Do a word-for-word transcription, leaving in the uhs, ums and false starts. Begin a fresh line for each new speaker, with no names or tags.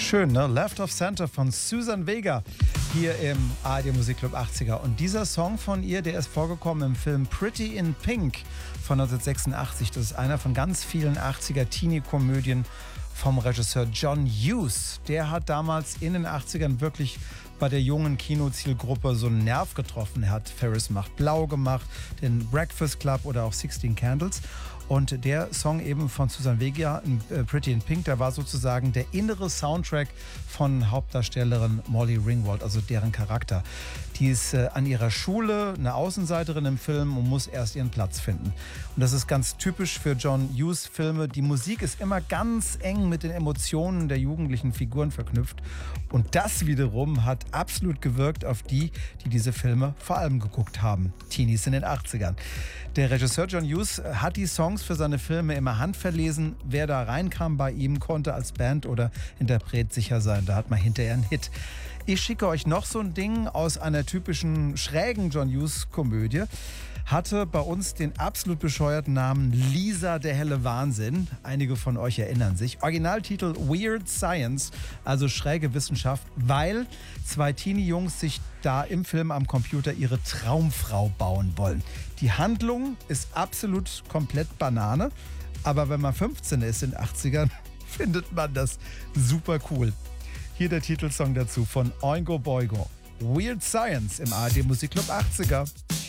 Schön, ne? Left of Center von Suzanne Vega hier im A R D Musikclub achtziger. Und dieser Song von ihr, der ist vorgekommen im Film Pretty in Pink von neunzehnhundertsechsundachtzig. Das ist einer von ganz vielen achtziger Teenie-Komödien vom Regisseur John Hughes. Der hat damals in den achtzigern wirklich bei der jungen Kinozielgruppe so einen Nerv getroffen. Er hat Ferris macht blau gemacht, den Breakfast Club oder auch sixteen Candles. Und der Song eben von Suzanne Vega, Pretty in Pink, der war sozusagen der innere Soundtrack von Hauptdarstellerin Molly Ringwald, also deren Charakter. Die ist äh, an ihrer Schule eine Außenseiterin im Film und muss erst ihren Platz finden. Und das ist ganz typisch für John Hughes Filme. Die Musik ist immer ganz eng mit den Emotionen der jugendlichen Figuren verknüpft. Und das wiederum hat absolut gewirkt auf die, die diese Filme vor allem geguckt haben. Teenies in den achtzigern. Der Regisseur John Hughes hat die Songs für seine Filme immer handverlesen. Wer da reinkam bei ihm, konnte als Band oder Interpret sicher sein. Da hat man hinterher einen Hit. Ich schicke euch noch so ein Ding aus einer typischen schrägen John Hughes-Komödie. Hatte bei uns den absolut bescheuerten Namen Lisa der helle Wahnsinn. Einige von euch erinnern sich. Originaltitel Weird Science, also schräge Wissenschaft, weil zwei Teenie-Jungs sich da im Film am Computer ihre Traumfrau bauen wollen. Die Handlung ist absolut komplett Banane, aber wenn man fünfzehn ist in den achtzigern, findet man das super cool. Hier der Titelsong dazu von Oingo Boingo. Weird Science im A R D Musikclub achtziger.